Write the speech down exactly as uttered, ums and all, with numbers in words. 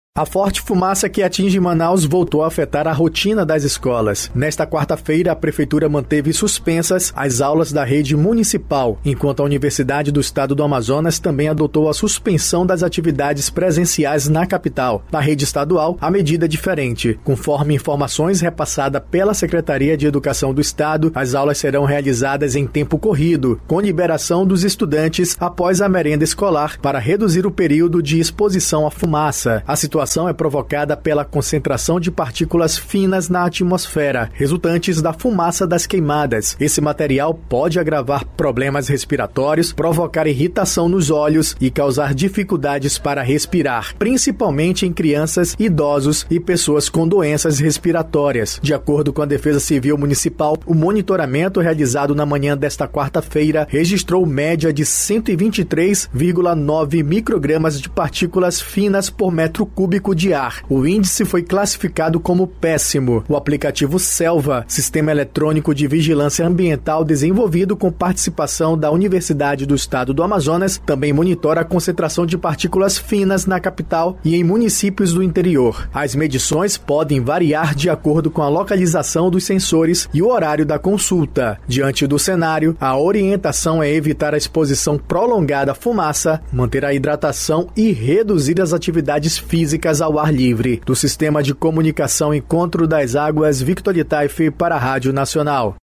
A forte fumaça que atinge Manaus voltou a afetar a rotina das escolas. Nesta quarta-feira, a Prefeitura manteve suspensas as aulas da rede municipal, enquanto a Universidade do Estado do Amazonas também adotou a suspensão das atividades presenciais na capital. Na rede estadual, a medida é diferente. Conforme informações repassadas pela Secretaria de Educação do Estado, as aulas serão realizadas em tempo corrido, com liberação dos estudantes após a merenda escolar, para reduzir o período de exposição à fumaça. A situação A situação é provocada pela concentração de partículas finas na atmosfera, resultantes da fumaça das queimadas. Esse material pode agravar problemas respiratórios, provocar irritação nos olhos e causar dificuldades para respirar, principalmente em crianças, idosos e pessoas com doenças respiratórias. De acordo com a Defesa Civil Municipal, o monitoramento realizado na manhã desta quarta-feira registrou média de cento e vinte e três vírgula nove microgramas de partículas finas por metro cúbico de ar. O índice foi classificado como péssimo. O aplicativo Selva, Sistema Eletrônico de Vigilância Ambiental desenvolvido com participação da Universidade do Estado do Amazonas, também monitora a concentração de partículas finas na capital e em municípios do interior. As medições podem variar de acordo com a localização dos sensores e o horário da consulta. Diante do cenário, a orientação é evitar a exposição prolongada à fumaça, manter a hidratação e reduzir as atividades físicas ao ar livre. Do Sistema de Comunicação Encontro das Águas, Victor Itaife para a Rádio Nacional.